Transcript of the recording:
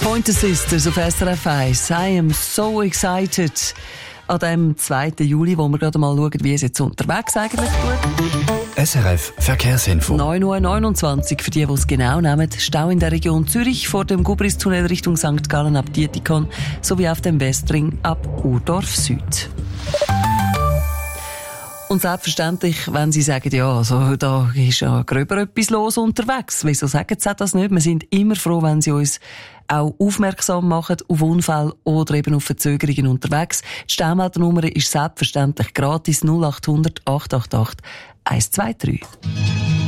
Pointer Sisters auf SRF 1. I am so excited. An dem 2. Juli, wo wir gerade mal schauen, wie es jetzt unterwegs eigentlich tut. SRF Verkehrsinfo. 9:29 Uhr für die es genau nehmen. Stau in der Region Zürich vor dem Gubristunnel Richtung St. Gallen ab Dietikon sowie auf dem Westring ab Urdorf Süd. Und selbstverständlich, wenn Sie sagen, ja, also, da ist ja gröber etwas los unterwegs. Wieso sagen Sie das nicht? Wir sind immer froh, wenn Sie uns auch aufmerksam machen auf Unfälle oder eben auf Verzögerungen unterwegs. Die Staumeldernummer ist selbstverständlich gratis 0800 888 123.